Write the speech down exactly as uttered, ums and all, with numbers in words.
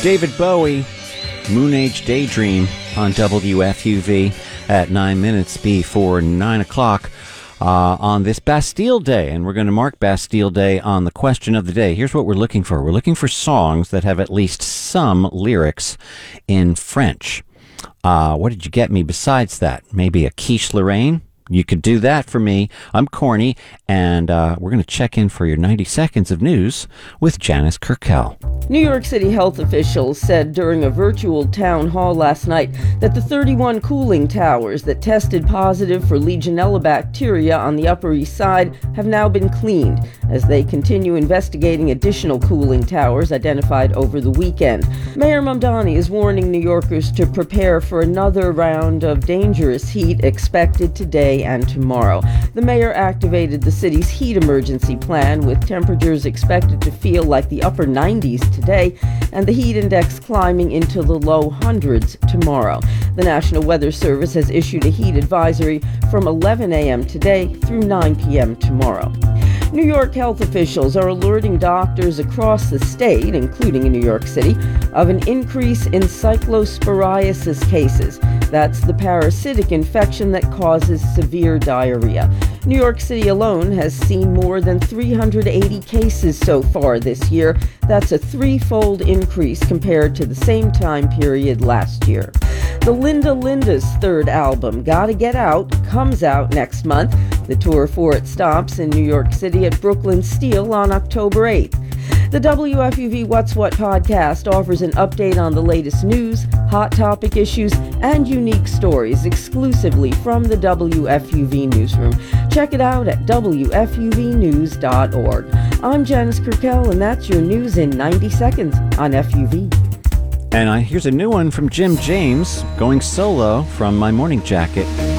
David Bowie, Moon Age Daydream on W F U V at nine minutes before nine o'clock uh, on this Bastille Day. And we're going to mark Bastille Day on the question of the day. Here's what we're looking for. We're looking for songs that have at least some lyrics in French. Uh, what did you get me besides that? Maybe a Quiche Lorraine? You could do that for me. I'm Corny, and uh, we're going to check in for your ninety seconds of news with Janice Kurkel. New York City health officials said during a virtual town hall last night that the thirty-one cooling towers that tested positive for Legionella bacteria on the Upper East Side have now been cleaned as they continue investigating additional cooling towers identified over the weekend. Mayor Mamdani is warning New Yorkers to prepare for another round of dangerous heat expected today and tomorrow. The mayor activated the city's heat emergency plan with temperatures expected to feel like the upper nineties today and the heat index climbing into the low hundreds tomorrow. The National Weather Service has issued a heat advisory from eleven a.m. today through nine p.m. tomorrow. New York health officials are alerting doctors across the state, including in New York City, of an increase in cyclosporiasis cases. That's the parasitic infection that causes severe diarrhea. New York City alone has seen more than three hundred eighty cases so far this year. That's a threefold increase compared to the same time period last year. The Linda Linda's third album, Gotta Get Out, comes out next month. The tour for it stops in New York City at Brooklyn Steel on October eighth. The W F U V What's What podcast offers an update on the latest news, hot topic issues, and unique stories exclusively from the W F U V newsroom. Check it out at W F U V news dot org. I'm Janice Kurkel, and that's your news in ninety seconds on F U V. And I, here's a new one from Jim James, going solo from My Morning Jacket.